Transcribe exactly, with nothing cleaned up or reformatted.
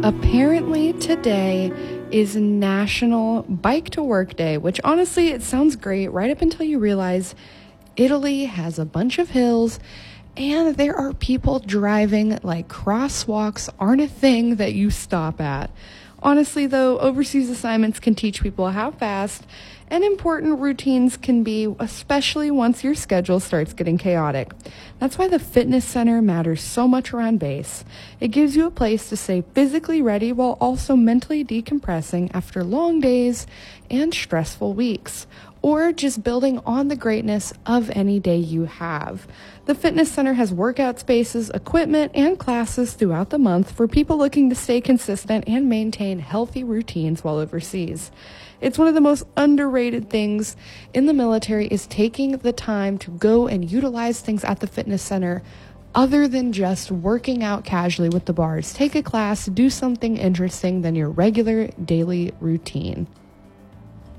Apparently today is National Bike to Work Day, which honestly, it sounds great right up until you realize Italy has a bunch of hills and there are people driving like crosswalks aren't a thing that you stop at. Honestly, though, overseas assignments can teach people how fast and important routines can be, especially once your schedule starts getting chaotic. That's why the fitness center matters so much around base. It gives you a place to stay physically ready while also mentally decompressing after long days and stressful weeks, or just building on the greatness of any day you have. The fitness center has workout spaces, equipment, and classes throughout the month for people looking to stay consistent and maintain healthy routines while overseas. It's one of the most underrated things in the military is taking the time to go and utilize things at the fitness center other than just working out casually with the bars. Take a class, do something interesting than your regular daily routine.